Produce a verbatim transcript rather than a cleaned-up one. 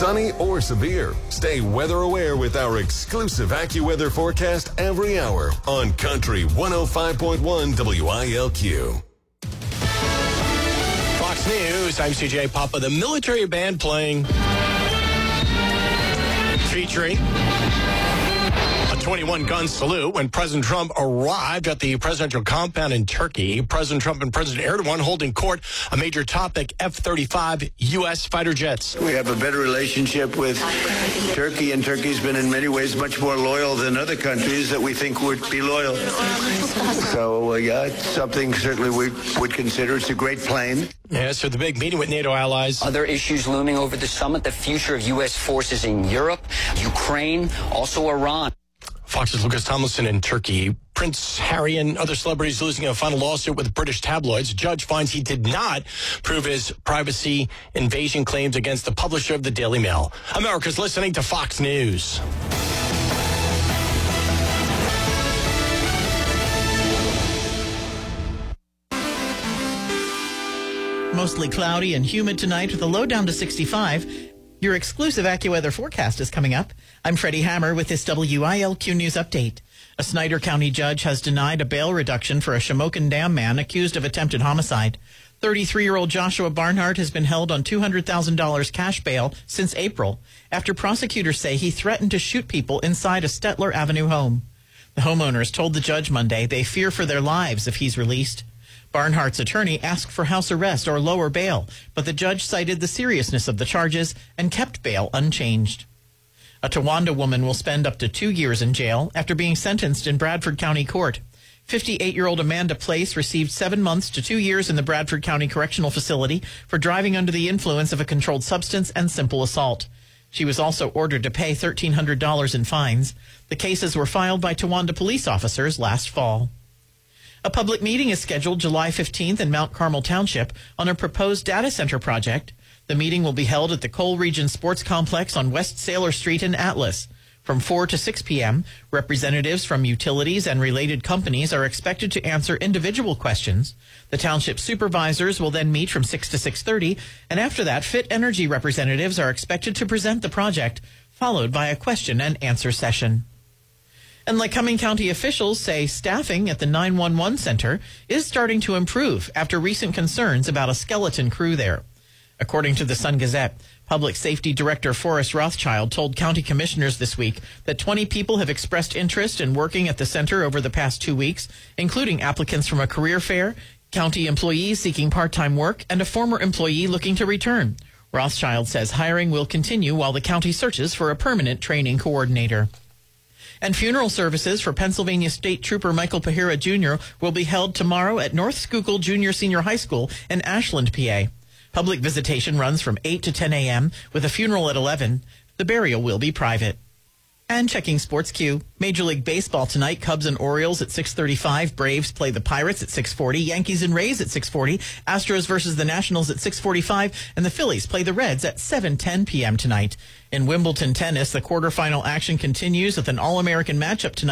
sunny or severe. Stay weather aware with our exclusive AccuWeather forecast every hour on Country one oh five point one W I L Q. Fox News, I'm C J Papa. The military band playing, featuring a twenty-one gun salute when President Trump arrived at the presidential compound in Turkey. President Trump and President Erdogan holding court. A major topic, F thirty-five U S fighter jets. We have a better relationship with Turkey, and Turkey's been in many ways much more loyal than other countries that we think would be loyal. So, uh, yeah, it's something certainly we would consider. It's a great plane. Yes, for the big meeting with NATO allies. Other issues looming over the summit, the future of U S forces in Europe, Ukraine, also Iran. Fox's Lucas Tomlinson in Turkey. Prince Harry and other celebrities losing a final lawsuit with British tabloids. A judge finds he did not prove his privacy invasion claims against the publisher of the Daily Mail. America's listening to Fox News. Mostly cloudy and humid tonight with a low down to sixty-five. Your exclusive AccuWeather forecast is coming up. I'm Freddie Hammer with this W I L Q News update. A Snyder County judge has denied a bail reduction for a Shamokin Dam man accused of attempted homicide. thirty-three-year-old Joshua Barnhart has been held on two hundred thousand dollars cash bail since April after prosecutors say he threatened to shoot people inside a Stettler Avenue home. The homeowners told the judge Monday they fear for their lives if he's released. Barnhart's attorney asked for house arrest or lower bail, but the judge cited the seriousness of the charges and kept bail unchanged. A Towanda woman will spend up to two years in jail after being sentenced in Bradford County Court. fifty-eight-year-old Amanda Place received seven months to two years in the Bradford County Correctional Facility for driving under the influence of a controlled substance and simple assault. She was also ordered to pay thirteen hundred dollars in fines. The cases were filed by Towanda police officers last fall. A public meeting is scheduled July fifteenth in Mount Carmel Township on a proposed data center project. The meeting will be held at the Cole Region Sports Complex on West Sailor Street in Atlas. From four to six p.m., representatives from utilities and related companies are expected to answer individual questions. The township supervisors will then meet from six to six thirty, and after that, Fit Energy representatives are expected to present the project, followed by a question and answer session. And Lycoming County officials say staffing at the nine one one center is starting to improve after recent concerns about a skeleton crew there. According to the Sun Gazette, Public Safety Director Forrest Rothschild told county commissioners this week that twenty people have expressed interest in working at the center over the past two weeks, including applicants from a career fair, county employees seeking part-time work, and a former employee looking to return. Rothschild says hiring will continue while the county searches for a permanent training coordinator. And funeral services for Pennsylvania State Trooper Michael Pahira Junior will be held tomorrow at North Schuylkill Junior Senior High School in Ashland, P A. Public visitation runs from eight to ten a.m. with a funeral at eleven. The burial will be private. And checking Sports Q. Major League Baseball tonight, Cubs and Orioles at six thirty-five. Braves play the Pirates at six forty. Yankees and Rays at six forty. Astros versus the Nationals at six forty-five. And the Phillies play the Reds at seven ten p.m. tonight. In Wimbledon tennis, the quarterfinal action continues with an All-American matchup tonight.